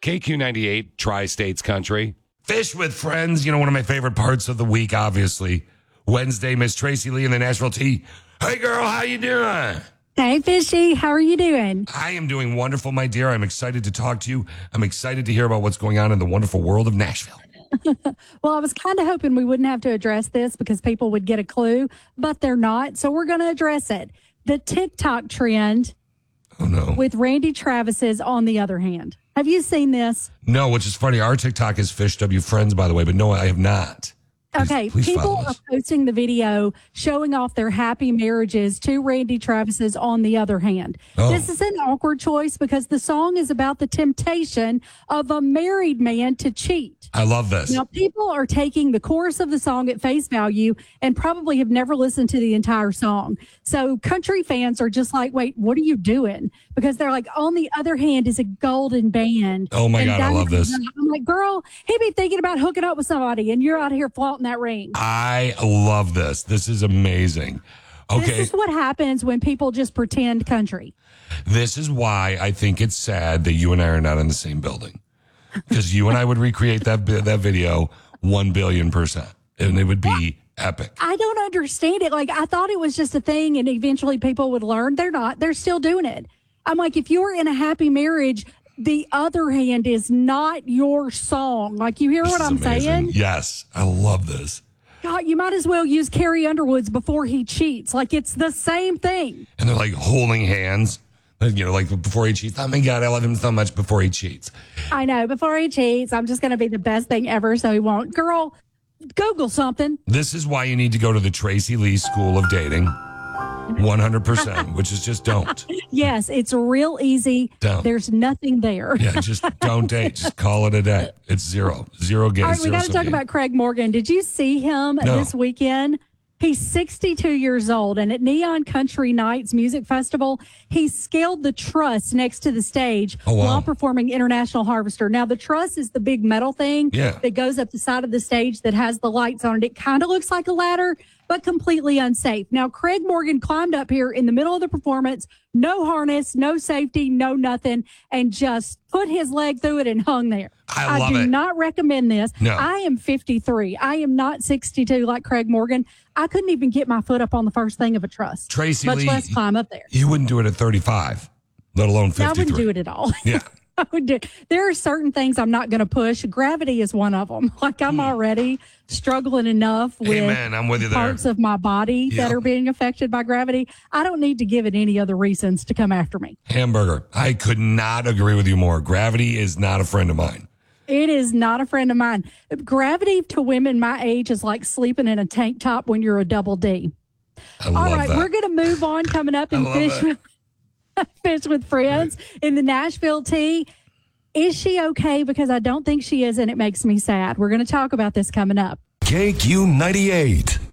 KQ98, Tri-States Country. Fish with Friends, one of my favorite parts of the week, obviously. Wednesday, Miss Tracy Lee in the Nashville Tea. Hey, girl, how you doing? Hey, Fishy, how are you doing? I am doing wonderful, my dear. I'm excited to talk to you. I'm excited to hear about what's going on in the wonderful world of Nashville. Well, I was kind of hoping we wouldn't have to address this because people would get a clue, but they're not. So we're going to address it. The TikTok trend with Randy Travis's On the Other Hand. Have you seen this? No, which is funny. Our TikTok is Fish W Friends, by the way, but no, I have not. Please people are posting the video showing off their happy marriages to Randy Travis's On the Other Hand. This is an awkward choice because the song is about the temptation of a married man to cheat. I love this. Now, people are taking the chorus of the song at face value and probably have never listened to the entire song. So country fans are just like, wait, what are you doing? Because they're like, On the Other Hand is a golden band. Oh, my God, I love this. I'm like, girl, he be thinking about hooking up with somebody, and you're out here flaunting that ring. I love this. This is amazing. Okay. This is what happens when people just pretend country. This is why I think it's sad that you and I are not in the same building. Because you and I would recreate that video 1,000,000,000%. And it would be epic. I don't understand it. Like, I thought it was just a thing and eventually people would learn. They're not. They're still doing it. I'm like, if you're in a happy marriage, The Other Hand is not your song. Like, you hear what I'm saying? Yes. I love this. God, you might as well use Carrie Underwood's Before He Cheats. Like, it's the same thing. And they're like holding hands. Like before he cheats. Oh, my God, I love him so much before he cheats. I know. Before he cheats, I'm just going to be the best thing ever so he won't. Girl, Google something. This is why you need to go to the Tracy Lee School of Dating. 100%, which is just don't. Yes, it's real easy. Don't. There's nothing there. Yeah, just don't date. Just call it a day. It's zero games. All right, we got to talk about Craig Morgan. Did you see him this weekend? He's 62 years old, and at Neon Country Nights Music Festival, he scaled the truss next to the stage while performing International Harvester. Now, the truss is the big metal thing that goes up the side of the stage that has the lights on it. It kind of looks like a ladder, but completely unsafe. Now, Craig Morgan climbed up here in the middle of the performance, no harness, no safety, no nothing, and just put his leg through it and hung there. I do not recommend this. No. I am 53. I am not 62 like Craig Morgan. I couldn't even get my foot up on the first thing of a truss. Tracy much Lee, less climb up there. You wouldn't do it at 35, let alone 53. I wouldn't do it at all. Yeah. I would do. There are certain things I'm not going to push. Gravity is one of them. Like, I'm already struggling enough with, I'm with you there. Parts of my body that are being affected by gravity. I don't need to give it any other reasons to come after me. Hamburger. I could not agree with you more. Gravity is not a friend of mine. It is not a friend of mine. Gravity to women my age is like sleeping in a tank top when you're a double D. All right, we're going to move on. Coming up in Fish with Friends in the Nashville Tea. Is she okay? Because I don't think she is, and it makes me sad. We're going to talk about this coming up. KQ98.